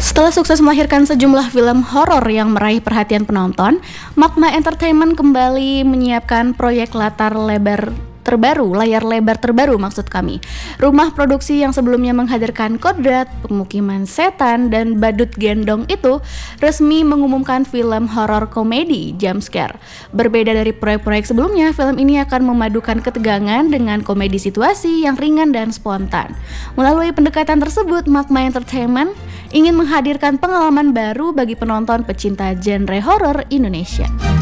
Setelah sukses melahirkan sejumlah film horor yang meraih perhatian penonton, Magma Entertainment kembali menyiapkan proyek layar lebar terbaru maksud kami. Rumah produksi yang sebelumnya menghadirkan Kodrat, Pemukiman Setan, dan Badut Gendong itu resmi mengumumkan film horor komedi jump scare. Berbeda dari proyek-proyek sebelumnya, film ini akan memadukan ketegangan dengan komedi situasi yang ringan dan spontan. Melalui pendekatan tersebut, Magma Entertainment ingin menghadirkan pengalaman baru bagi penonton pecinta genre horor Indonesia.